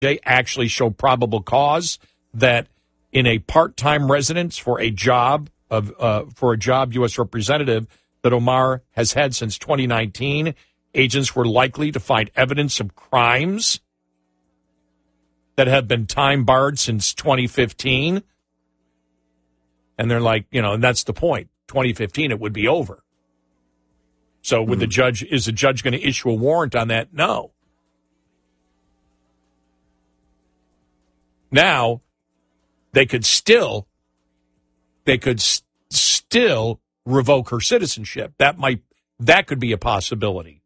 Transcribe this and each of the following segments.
they actually show probable cause that in a part-time residence for a job U.S. representative that Omar has had since 2019, agents were likely to find evidence of crimes that have been time-barred since 2015. And they're like, and that's the point. 2015, it would be over. So is the judge going to issue a warrant on that? No. Now, they could still revoke her citizenship. That could be a possibility.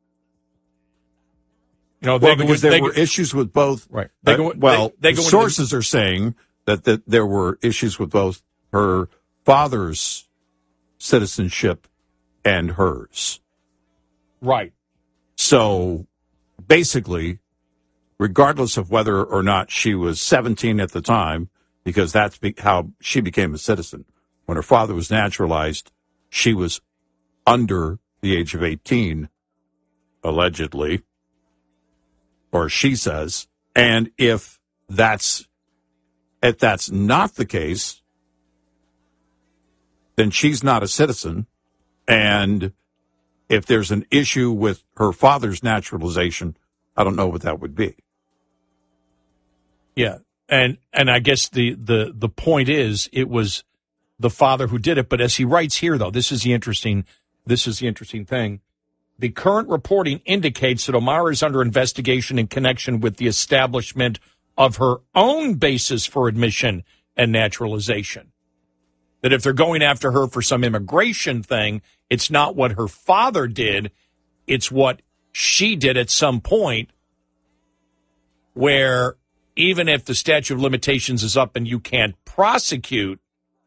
Because there were issues with both. Right. Sources are saying that there were issues with both her father's citizenship and hers. Right. So basically, regardless of whether or not she was 17 at the time, because that's how she became a citizen. When her father was naturalized, she was under the age of 18, allegedly, or she says. And if that's not the case, then she's not a citizen. And if there's an issue with her father's naturalization, I don't know what that would be. Yeah. And I guess the point is it was the father who did it. But as he writes here, though, this is the interesting thing. The current reporting indicates that Omar is under investigation in connection with the establishment of her own basis for admission and naturalization. That if they're going after her for some immigration thing, it's not what her father did, it's what she did at some point, where even if the statute of limitations is up and you can't prosecute,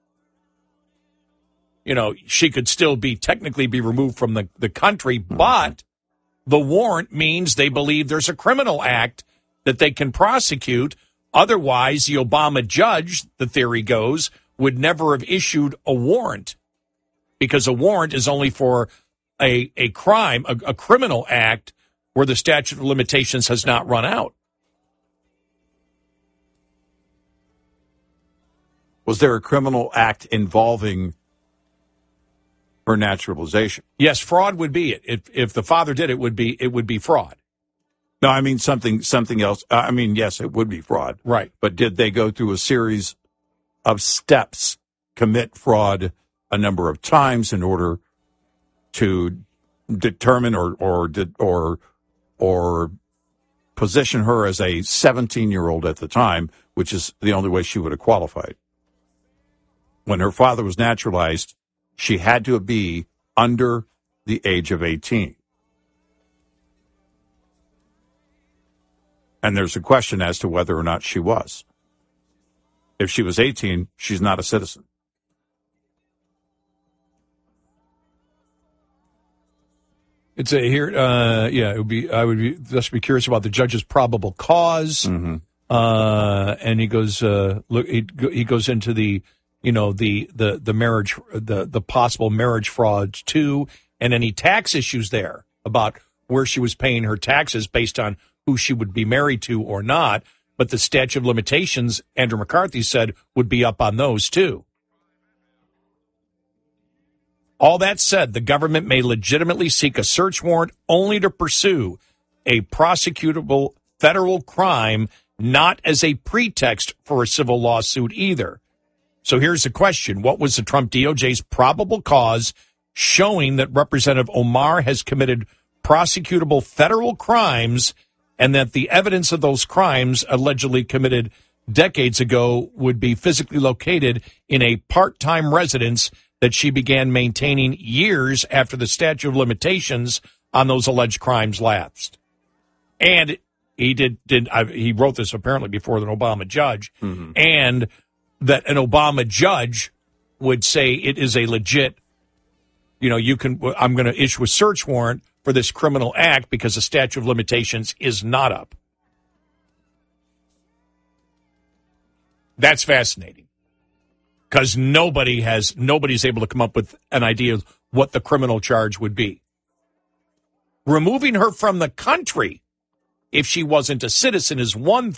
she could still technically be removed from the country, but the warrant means they believe there's a criminal act that they can prosecute. Otherwise, the Obama judge, the theory goes, would never have issued a warrant, because a warrant is only for a crime, a criminal act where the statute of limitations has not run out. Was there a criminal act involving her naturalization? Yes, fraud would be it. If the father did it, would be fraud. No, I mean something else. I mean, yes, it would be fraud. Right. But did they go through a series of steps, commit fraud a number of times in order to determine or position her as a 17-year-old at the time, which is the only way she would have qualified? When her father was naturalized, she had to be under the age of 18. And there's a question as to whether or not she was. If she was 18, she's not a citizen. It's it would be. I would just be curious about the judge's probable cause. Mm-hmm. And he goes, he goes into the marriage, the possible marriage frauds too, and any tax issues there about where she was paying her taxes based on who she would be married to or not. But the statute of limitations, Andrew McCarthy said, would be up on those too. All that said, the government may legitimately seek a search warrant only to pursue a prosecutable federal crime, not as a pretext for a civil lawsuit either. So here's the question. What was the Trump DOJ's probable cause showing that Representative Omar has committed prosecutable federal crimes and that the evidence of those crimes allegedly committed decades ago would be physically located in a part-time residence that she began maintaining years after the statute of limitations on those alleged crimes lapsed? And he wrote this apparently before an Obama judge, mm-hmm. and that an Obama judge would say it is a legit, I'm going to issue a search warrant for this criminal act because the statute of limitations is not up. That's fascinating because nobody's able to come up with an idea of what the criminal charge would be. Removing her from the country if she wasn't a citizen is one thing.